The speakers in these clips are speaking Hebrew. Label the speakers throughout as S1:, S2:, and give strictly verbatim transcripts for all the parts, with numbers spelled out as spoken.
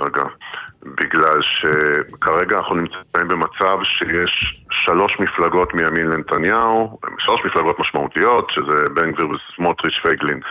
S1: כרגע, בגלל שכרגע אנחנו נמצאים במצב שיש שלוש מפלגות מימין לנתניהו, שלוש מפלגות משמעותיות, שזה בן גביר וסמוטריץ' פייגלין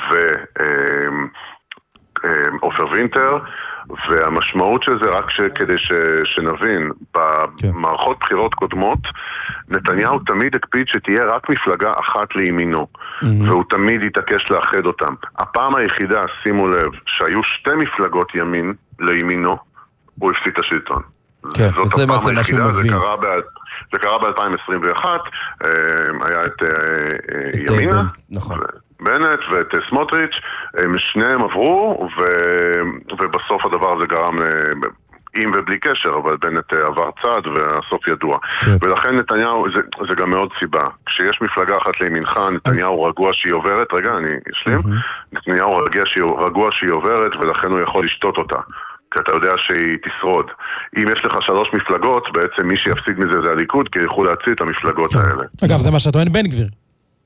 S1: ועופר וינטר, והמשמעות של זה רק ש... כדי ש... שנבין, במערכות בחירות קודמות, נתניהו תמיד הקפיד שתהיה רק מפלגה אחת לימינו, mm-hmm. והוא תמיד יתעקש לאחד אותם. הפעם היחידה, שימו לב, שהיו שתי מפלגות ימין לימינו, הוא הפסיד את השלטון.
S2: כן,
S1: זאת
S2: זה
S1: הפעם היחידה, זה
S2: מבין.
S1: קרה, ב... זה קרה ב-אלפיים עשרים ואחת, היה את, את ימינה,
S2: נכון.
S1: בנט ואת סמוטריץ', הם שניהם עברו, ו... ובסוף הדבר הזה גרם עם ובלי קשר, אבל בנט עבר צעד והסוף ידוע. כן. ולכן נתניהו, זה, זה גם מאוד סיבה. כשיש מפלגה אחת לימינך, נתניהו רגוע שהיא עוברת, רגע, אני אשלים, mm-hmm. נתניהו רגוע שהיא, רגוע שהיא עוברת, ולכן הוא יכול לשתות אותה. כי אתה יודע שהיא תשרוד. אם יש לך שלוש מפלגות, בעצם מי שיפסיד מזה זה הליכוד, כי יכולו להציל את המפלגות האלה.
S3: אגב, זה מה שטוען בן גביר.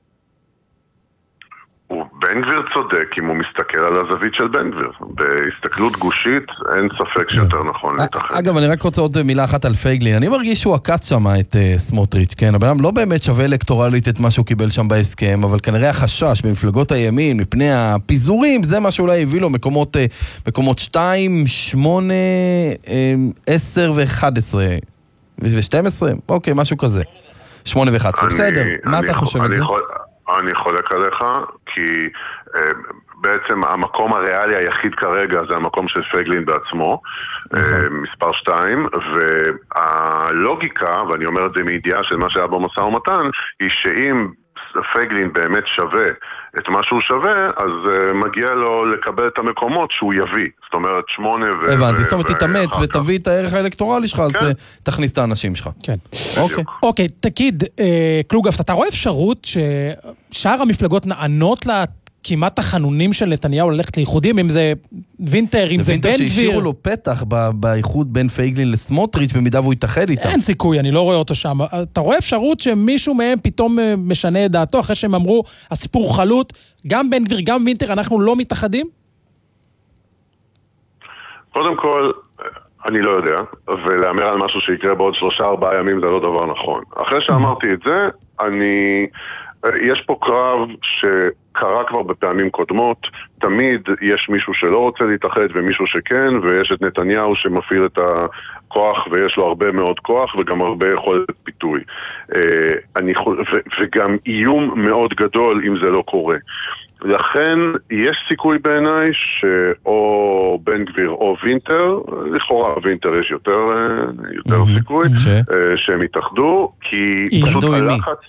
S1: בן גביר צודק אם הוא מסתכל על הזווית של בן גביר. בהסתכלות גושית אין ספק שיותר נכון להתאחד.
S2: אגב, אני רק רוצה עוד מילה אחת על פייגלין. אני מרגיש שהוא עקץ שם את סמוטריץ', כן? הבן אדם לא באמת שווה אלקטורלית את מה שהוא קיבל שם בהסכם, אבל כנראה החשש במפלגות הימין, מפני הפיזורים, זה מה שאולי הביא לו מקומות, מקומות שתיים, שמונה, עשר ואחת עשרה ושתים עשרה, אוקיי, משהו כזה. שמונה ואחת עשרה, בסדר. מה אתה חושב על זה?
S1: אני חולק עליך, כי אה, בעצם המקום הריאלי היחיד כרגע זה המקום של פייגלין בעצמו, אה, מספר שתיים, והלוגיקה, ואני אומר את זה מידיעה של מה שהיה במשא ומתן, היא שאם פייגלין באמת שווה את מה שהוא שווה, אז uh, מגיע לו לקבל את המקומות שהוא יביא. זאת אומרת, שמונה ו...
S2: הבנתי, זאת אומרת, תתאמץ ותביא את הערך האלקטורלי שלך, אז תכניס את האנשים שלך.
S3: כן. אוקיי. אוקיי, תגיד, קלוגהפט, אתה רואה אפשרות ששאר המפלגות נענות לכמעט תחנונים של נתניהו ללכת לאיחודים, אם זה וינטר, אם זה בן גביר?
S2: וינטר שהשאירו לו פתח באיחוד בין פייגלין לסמוטריץ' במידה והוא יתאחד איתם.
S3: אין סיכוי, אני לא רואה אותו שם. אתה רואה אפשרות שמישהו מהם פתאום משנה את דעתו, אחרי שהם אמרו, הסיפור חלוט, גם בן גביר, גם וינטר, אנחנו לא מתאחדים?
S1: קודם כל, אני לא יודע, ולאמר על משהו שיקרה בעוד שלושה ארבעה ימים זה לא דבר נכון. אחרי שאמרתי את זה, אני... יש פה קרב שקרה כבר בפעמים קודמות, תמיד יש מישהו שלא רוצה להתאחד ומישהו שכן, ויש את נתניהו שמפעיל את הכוח ויש לו הרבה מאוד כוח וגם הרבה יכולת פיתוי. אני, וגם איום מאוד גדול אם זה לא קורה. לכן יש סיכוי בעיניי שאו בן גביר או וינטר, לכאורה וינטר יש יותר, יותר סיכוי שהם יתאחדו, כי פשוט הלחץ...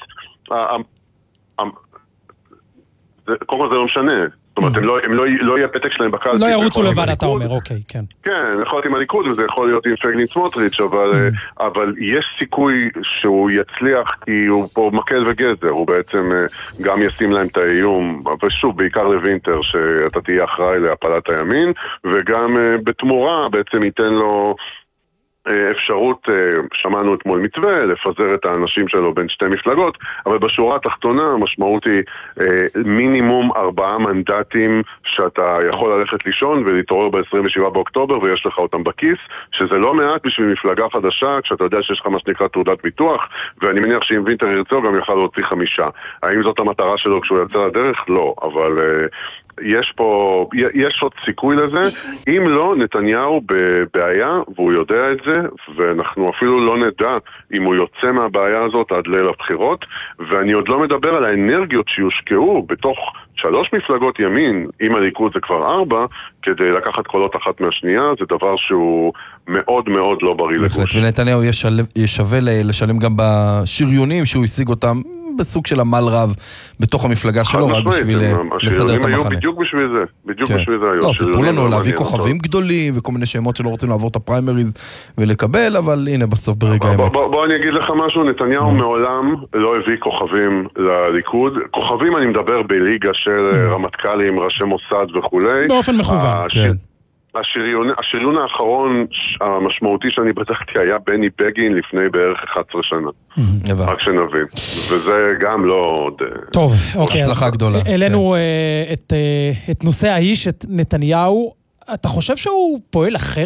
S1: קודם כל זה לא משנה, זאת אומרת, הם לא יהיה פתק שלהם בקלפי.
S3: לא ירוצו לבד, אתה אומר, אוקיי, כן.
S1: כן, יכול להיות עם הליכוד, וזה יכול להיות עם פייגלין סמוטריץ', אבל יש סיכוי שהוא יצליח, כי הוא פה מקל וגזר, הוא בעצם גם ישים להם את האיום, ושוב, בעיקר לוינטר, שאתה תהיה אחראי להפלת הימין, וגם בתמורה בעצם ייתן לו... אפשרות, שמענו אתמול מתווה, לפזר את האנשים שלו בין שתי מפלגות, אבל בשורה התחתונה המשמעות היא מינימום ארבעה מנדטים שאתה יכול ללכת לישון ולהתעורר ב-עשרים ושבעה באוקטובר ויש לך אותם בכיס, שזה לא מעט בשביל מפלגה חדשה, כשאתה יודע שיש לך מה שנקרא תעודת ביטוח, ואני מניח שאם וינטר ירצה הוא גם יוכל להוציא חמישה. האם זאת המטרה שלו כשהוא יצא לדרך? לא, אבל... יש פה, יש עוד סיכוי לזה. אם לא, נתניהו בבעיה, והוא יודע את זה, ואנחנו אפילו לא נדע אם הוא יוצא מהבעיה הזאת עד ליל הבחירות, ואני עוד לא מדבר על האנרגיות שיושקעו בתוך שלוש מפלגות ימין, אם הליכוד זה כבר ארבע, כדי לקחת קולות אחת מהשנייה, זה דבר שהוא מאוד מאוד לא בריא לגוש.
S2: ונתניהו ישווה לשלם גם בשריונים שהוא השיג אותם, בסוג של עמל רב בתוך המפלגה שלו, רק בשביל לסדר את המחנה.
S1: בדיוק בשביל זה, בדיוק בשביל זה היו.
S2: לא, סיפרו לנו להביא כוכבים גדולים, וכל מיני שמות שלא רוצים לעבור את הפריימריז ולקבל, אבל הנה בסוף ברגע האמת.
S1: בוא אני אגיד לך משהו, נתניהו מעולם לא הביא כוכבים לליכוד. כוכבים אני מדבר בליגה של רמטכ"לים, ראשי מוסד וכולי.
S3: באופן מכוון, כן.
S1: השריון, השריון האחרון המשמעותי שאני בדקתי היה בני בגין לפני בערך אחת עשרה שנה. רק שנבין. וזה גם לא עוד...
S3: טוב, אוקיי.
S2: הצלחה גדולה.
S3: אלינו את נושא האיש, את נתניהו. אתה חושב שהוא פועל אחר